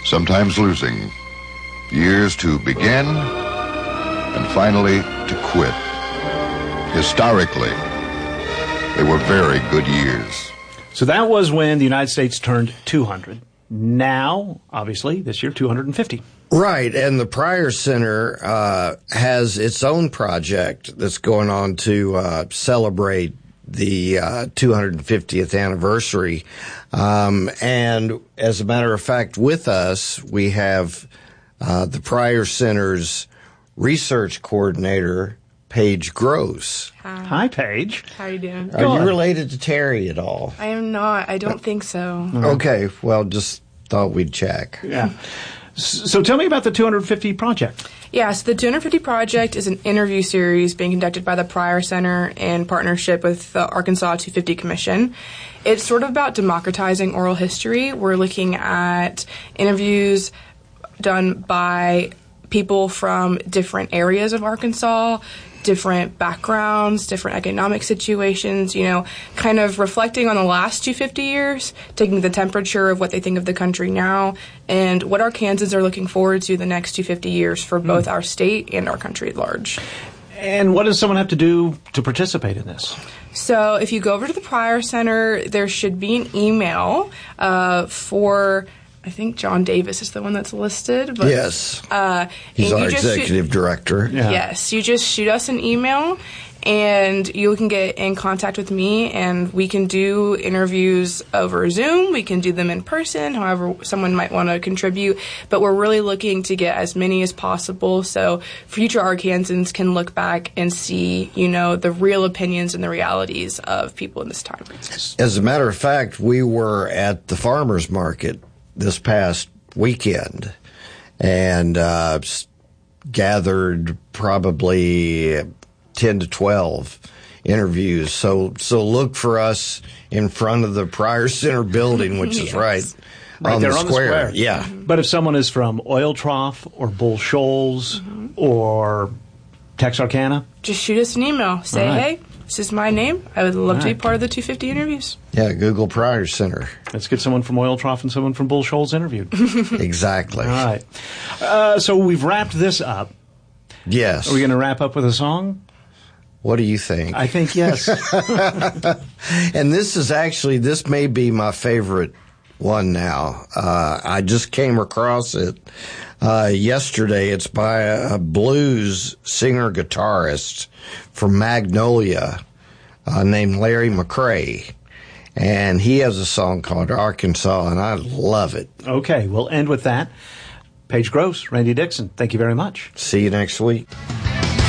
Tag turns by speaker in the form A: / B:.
A: sometimes losing, years to begin, and finally to quit. Historically, they were very good years.
B: So that was when the United States turned 200. Now, obviously, this year, 250.
C: Right, and the Pryor Center has its own project that's going on to celebrate the 250th anniversary. And as a matter of fact, with us, we have the Pryor Center's research coordinator, Paige Gross.
B: Hi, Paige.
D: How are you doing?
C: Are you related to Terry at all?
D: I am not. I don't think so.
C: Okay, well, just thought we'd check.
B: Yeah. So tell me about the 250 project.
D: Yeah, so the 250 Project is an interview series being conducted by the Pryor Center in partnership with the Arkansas 250 Commission. It's sort of about democratizing oral history. We're looking at interviews done by people from different areas of Arkansas, different backgrounds, different economic situations, you know, kind of reflecting on the last 250 years, taking the temperature of what they think of the country now, and what Arkansans are looking forward to the next 250 years for both our state and our country at large.
B: And what does someone have to do to participate in this?
D: So if you go over to the Pryor Center, there should be an email for... I think John Davis is the one that's listed. But,
C: yes. He's our executive director.
D: Yeah. Yes. You just shoot us an email, and you can get in contact with me, and we can do interviews over Zoom. We can do them in person, however someone might want to contribute. But we're really looking to get as many as possible so future Arkansans can look back and see, you know, the real opinions and the realities of people in this time.
C: As a matter of fact, we were at the farmers market this past weekend and gathered probably 10 to 12 interviews. So look for us in front of the Pryor Center building, which is right on the square. Yeah.
B: But if someone is from Oil Trough or Bull Shoals or Texarkana,
D: just shoot us an email. Say, hey, this is my name. I would love to be part of the 250 interviews.
C: Yeah, Google Pryor Center.
B: Let's get someone from Oil Trough and someone from Bull Shoals interviewed.
C: Exactly.
B: All right. So we've wrapped this up.
C: Yes.
B: Are we going to wrap up with a song?
C: What do you think?
B: I think yes.
C: And this may be my favorite one now. I just came across it yesterday. It's by a blues singer-guitarist from Magnolia named Larry McCray. And he has a song called Arkansas, and I love it.
B: Okay, we'll end with that. Paige Gross, Randy Dixon, thank you very much.
C: See you next week.